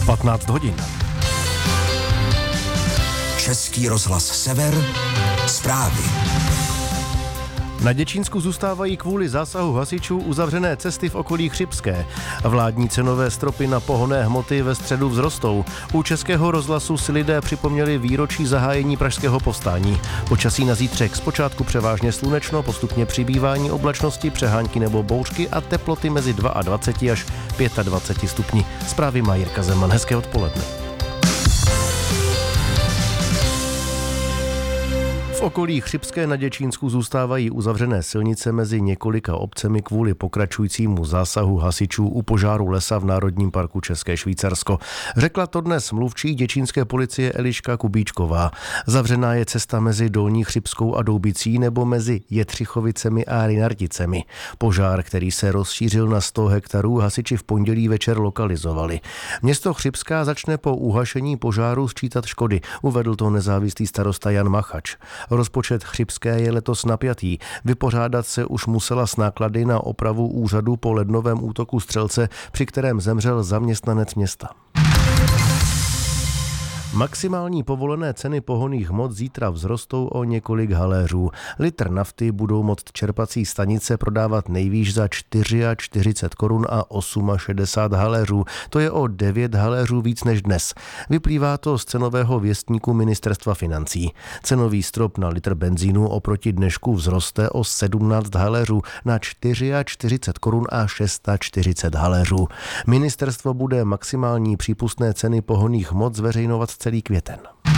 15 hodin. Český rozhlas Sever, zprávy. Na Děčínsku zůstávají kvůli zásahu hasičů uzavřené cesty v okolí Chřibské. Vládní cenové stropy na pohonné hmoty ve středu vzrostou. U Českého rozhlasu si lidé připomněli výročí zahájení pražského povstání. Počasí na zítřek zpočátku převážně slunečno, postupně přibývání oblačnosti, přehánky nebo bouřky a teploty mezi 22 až 25 stupni. Zprávy má Jirka Zeman. Hezké odpoledne. V okolí Chřibské na Děčínsku zůstávají uzavřené silnice mezi několika obcemi kvůli pokračujícímu zásahu hasičů u požáru lesa v Národním parku České Švýcarsko. Řekla to dnes mluvčí děčínské policie Eliška Kubíčková. Zavřená je cesta mezi Dolní Chřibskou a Doubicí nebo mezi Jetřichovicemi a Rynarticemi. Požár, který se rozšířil na 100 hektarů, hasiči v pondělí večer lokalizovali. Město Chřibská začne po uhašení požáru sčítat škody, uvedl to nezávislý starosta Jan Machač. Rozpočet Chřibské je letos napjatý. Vypořádat se už musela s náklady na opravu úřadu po lednovém útoku střelce, při kterém zemřel zaměstnanec města. Maximální povolené ceny pohonných hmot zítra vzrostou o několik haléřů. Litr nafty budou moct čerpací stanice prodávat nejvýš za 44 korun a 68 haléřů. To je o 9 haléřů víc než dnes. Vyplývá to z cenového věstníku Ministerstva financí. Cenový strop na litr benzínu oproti dnešku vzroste o 17 haléřů na 44 korun a 640 haléřů. Ministerstvo bude maximální přípustné ceny pohonných hmot zveřejňovat celý květen.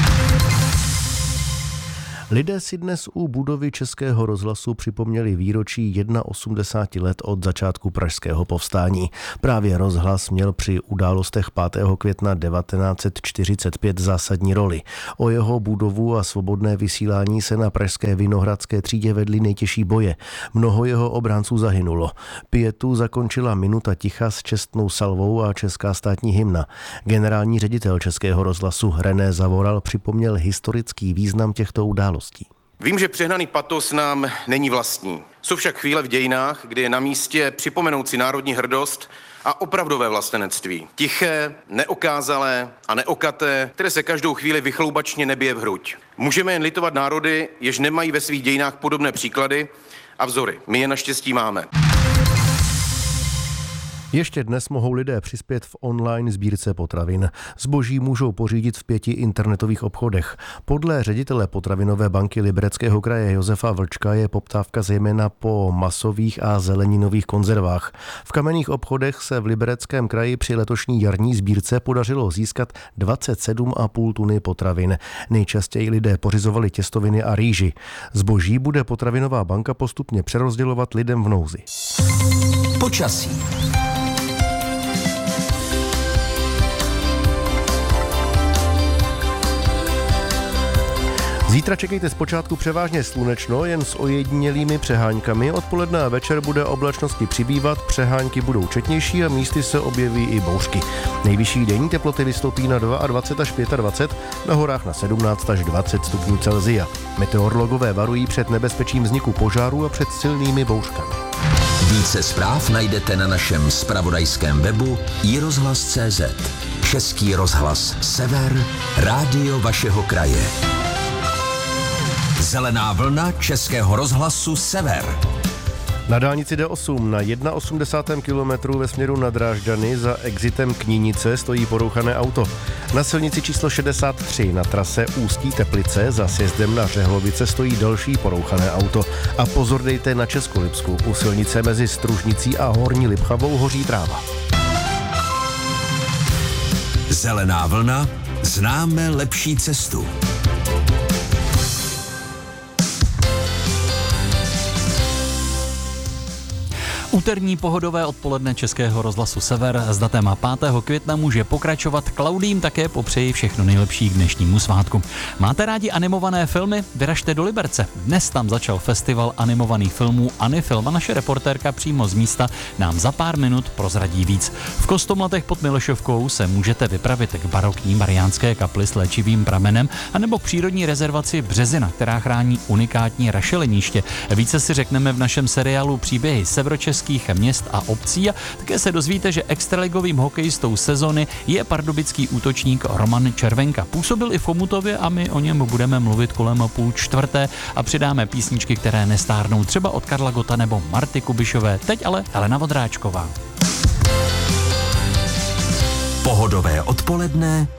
Lidé si dnes u budovy Českého rozhlasu připomněli výročí 81 let od začátku pražského povstání. Právě rozhlas měl při událostech 5. května 1945 zásadní roli. O jeho budovu a svobodné vysílání se na pražské Vinohradské třídě vedly nejtěžší boje. Mnoho jeho obránců zahynulo. Pietu zakončila minuta ticha s čestnou salvou a česká státní hymna. Generální ředitel Českého rozhlasu René Zavoral připomněl historický význam těchto událostí. Vím, že přehnaný patos nám není vlastní. Jsou však chvíle v dějinách, kdy je na místě připomenout si národní hrdost a opravdové vlastenectví. Tiché, neokázalé a neokaté, které se každou chvíli vychloubačně nebije v hruď. Můžeme jen litovat národy, jež nemají ve svých dějinách podobné příklady a vzory. My je naštěstí máme. Ještě dnes mohou lidé přispět v online sbírce potravin. Zboží můžou pořídit v 5 internetových obchodech. Podle ředitele potravinové banky Libereckého kraje Josefa Vlčka je poptávka zejména po masových a zeleninových konzervách. V kamenných obchodech se v Libereckém kraji při letošní jarní sbírce podařilo získat 27,5 tuny potravin. Nejčastěji lidé pořizovali těstoviny a rýži. Zboží bude potravinová banka postupně přerozdělovat lidem v nouzi. Počasí. Zítra čekejte zpočátku převážně slunečno, jen s ojedinělými přehánkami. Odpoledne a večer bude oblačnosti přibývat, přehánky budou četnější a místy se objeví i bouřky. Nejvyšší denní teploty vystoupí na 22 až 25, na horách na 17 až 20 stupňů Celsia. Meteorologové varují před nebezpečím vzniku požáru a před silnými bouřkami. Více zpráv najdete na našem zpravodajském webu iRozhlas.cz. Český rozhlas Sever, rádio vašeho kraje. Zelená vlna Českého rozhlasu Sever. Na dálnici D8 na 81. kilometru ve směru na Drážďany za exitem Knínice stojí porouchané auto. Na silnici číslo 63 na trase Ústí Teplice za sjezdem na Řehlovice stojí další porouchané auto. A pozor dejte na Českolipsku. U silnice mezi Stružnicí a Horní Lipchavou hoří tráva. Zelená vlna, známe lepší cestu. Úterní pohodové odpoledne Českého rozhlasu Sever s datem 5. května může pokračovat. Klaudím také popřeji všechno nejlepší k dnešnímu svátku. Máte rádi animované filmy? Vyražte do Liberce. Dnes tam začal festival animovaných filmů Anifilm a naše reportérka přímo z místa nám za pár minut prozradí víc. V Kostomletech pod Milešovkou se můžete vypravit k barokní mariánské kapli s léčivým pramenem anebo k přírodní rezervaci Březina, která chrání unikátní rašeliniště. Více si řekneme v našem seriálu Příběhy severočeského českých měst a obcí a také se dozvíte, že extraligovým hokejistou sezony je pardubický útočník Roman Červenka. Působil i v Chomutově a my o něm budeme mluvit kolem 3:30 a přidáme písničky, které nestárnou, třeba od Karla Gotta nebo Marty Kubišové. Teď ale Helena Vondráčková. Pohodové odpoledne